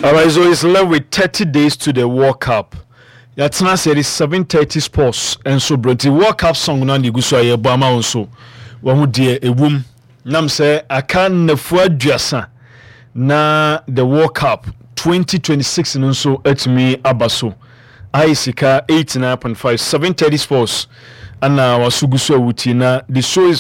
Alright, so it's left with 30 days to the World Cup. Yatena said it's 7:30 sports and so Brenti World Cup song na ndigu so aye bama onso. Wa hu de ewum. Nam say aka nafu aduasa na the World Cup 2026 no so etimi abaso. Aisika 89.5 7:30 sports and wasugu so wuti na the show is